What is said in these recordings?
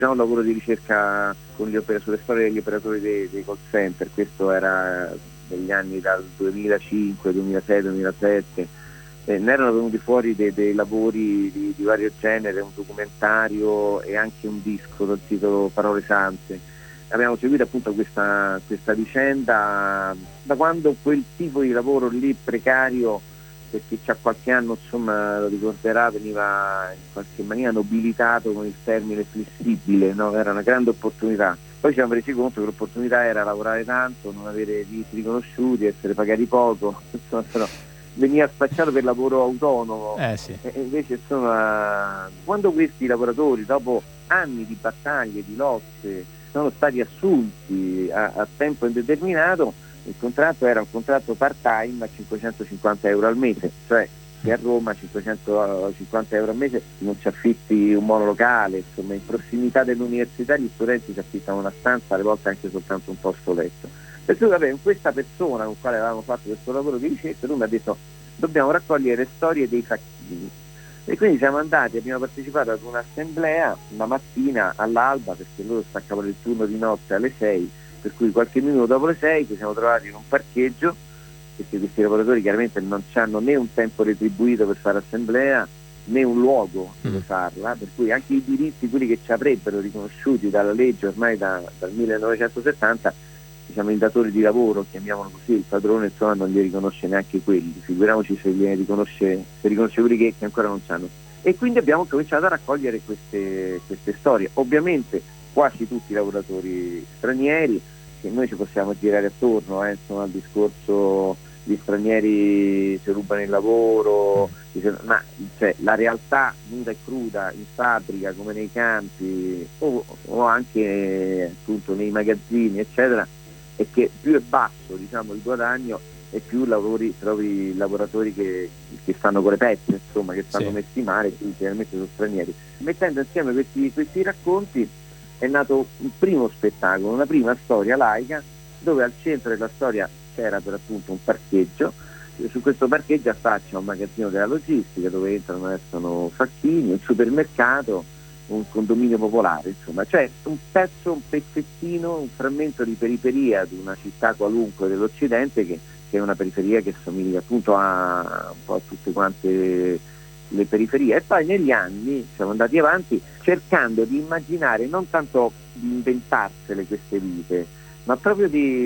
Già un lavoro di ricerca con sulle storie degli operatori dei call center, questo era negli anni dal 2005, 2006, 2007. Ne erano venuti fuori dei lavori di vario genere, un documentario e anche un disco dal titolo Parole Sante. Abbiamo seguito appunto questa vicenda da quando quel tipo di lavoro lì precario, per chi ha qualche anno insomma lo ricorderà, veniva in qualche maniera nobilitato con il termine flessibile, no? Era una grande opportunità. Poi ci siamo resi conto che l'opportunità era lavorare tanto, non avere diritti riconosciuti, essere pagati poco, insomma, però veniva spacciato per lavoro autonomo. Sì. E invece insomma, quando questi lavoratori dopo anni di battaglie, di lotte, sono stati assunti a tempo indeterminato, il contratto era un contratto part-time a 550 euro al mese, cioè che a Roma 550 euro al mese non ci affitti un monolocale, insomma in prossimità dell'università gli studenti si affittano una stanza, alle volte anche soltanto un posto letto. Per cui vabbè, questa persona con la quale avevamo fatto questo lavoro di ricerca, lui mi ha detto dobbiamo raccogliere storie dei facchini. E quindi siamo andati, abbiamo partecipato ad un'assemblea una mattina all'alba, perché loro staccavano il turno di notte alle 6, per cui qualche minuto dopo le 6 ci siamo trovati in un parcheggio, perché questi lavoratori chiaramente non hanno né un tempo retribuito per fare assemblea né un luogo dove farla, per cui anche i diritti, quelli che ci avrebbero riconosciuti dalla legge ormai dal 1970, diciamo il datore di lavoro, chiamiamolo così, il padrone, insomma non gli riconosce neanche quelli, figuriamoci se gli riconosce quelli che ancora non sanno. E quindi abbiamo cominciato a raccogliere queste storie, ovviamente quasi tutti i lavoratori stranieri, che noi ci possiamo girare attorno insomma, al discorso gli stranieri si rubano il lavoro, ma cioè, la realtà nuda e cruda in fabbrica come nei campi o anche appunto nei magazzini eccetera, è che più è basso diciamo il guadagno e più trovi lavoratori che stanno con le pezze, insomma, che stanno messi male, quindi chiaramente sono stranieri. Mettendo insieme questi racconti è nato un primo spettacolo, una prima storia laica, dove al centro della storia c'era per appunto un parcheggio. Su questo parcheggio affaccia un magazzino della logistica dove entrano e escono facchini, un supermercato, un condominio popolare, insomma, cioè un pezzo, un pezzettino, un frammento di periferia di una città qualunque dell'Occidente che è una periferia che somiglia appunto un po' a tutte quante le periferie. E poi negli anni siamo andati avanti cercando di immaginare, non tanto di inventarsele queste vite, ma proprio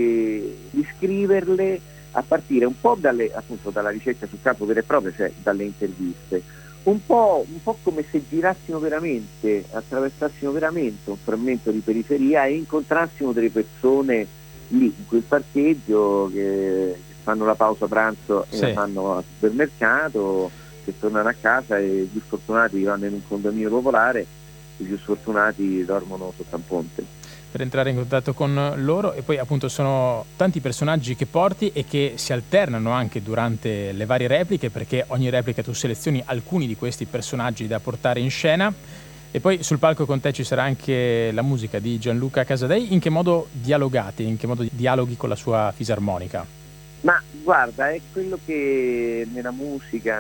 di scriverle a partire un po' dalla ricerca sul campo vero e proprio, cioè dalle interviste, un po' come se girassimo veramente, attraversassimo veramente un frammento di periferia e incontrassimo delle persone lì in quel parcheggio che fanno la pausa pranzo e la fanno al supermercato, che tornano a casa e i più sfortunati vanno in un condominio popolare, i più sfortunati dormono sotto un ponte. Per entrare in contatto con loro, e poi appunto sono tanti personaggi che porti e che si alternano anche durante le varie repliche, perché ogni replica tu selezioni alcuni di questi personaggi da portare in scena. E poi sul palco con te ci sarà anche la musica di Gianluca Casadei. In che modo dialogate, in che modo dialoghi con la sua fisarmonica? Ma guarda, è quello che nella musica,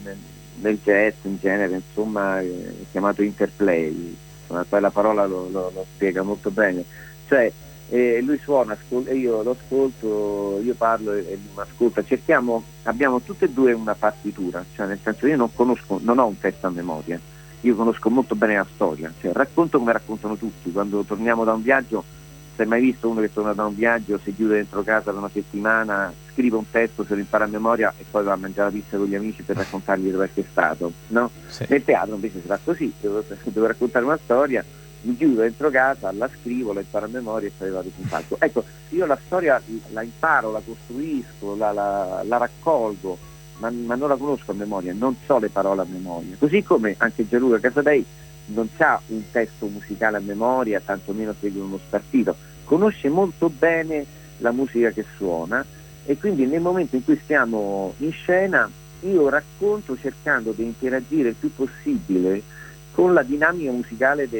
nel jazz in genere, insomma, è chiamato interplay. Poi la parola lo spiega molto bene. Cioè, lui suona, io lo ascolto, io parlo e lui mi ascolta. Abbiamo tutte e due una partitura, cioè nel senso io non ho un testo a memoria. Io conosco molto bene la storia, cioè racconto come raccontano tutti. Quando torniamo da un viaggio, se hai mai visto uno che torna da un viaggio, si chiude dentro casa per una settimana, scrive un testo, se lo impara a memoria e poi va a mangiare la pizza con gli amici per raccontargli dove è stato, no? Sì. Nel teatro invece si fa così, devo raccontare una storia, mi chiudo dentro casa, la scrivo, la imparo a memoria e poi vado sul palco. Ecco, io la storia la imparo, la costruisco, la raccolgo, ma non la conosco a memoria, non so le parole a memoria. Così come anche Gianluca Casadei non ha un testo musicale a memoria, tantomeno segue uno spartito, conosce molto bene la musica che suona e quindi nel momento in cui stiamo in scena io racconto cercando di interagire il più possibile con la dinamica musicale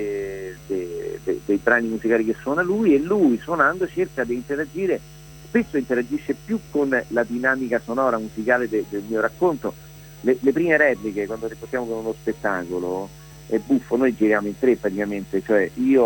dei brani musicali che suona lui, e lui suonando cerca di interagire, spesso interagisce più con la dinamica sonora musicale del mio racconto. Le prime repliche, quando riportiamo con uno spettacolo, è buffo, noi giriamo in tre praticamente, cioè io